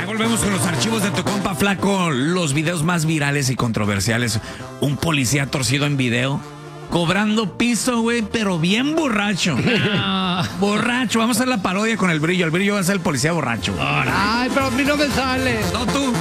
volvemos con los archivos de tu compa Flaco. Los videos más virales y controversiales. Un policía torcido en video, cobrando piso, güey, pero bien borracho. Borracho. Vamos a hacer la parodia con el Brillo. El Brillo va a ser el policía borracho. Ay, pero a mí no me sale. No tú.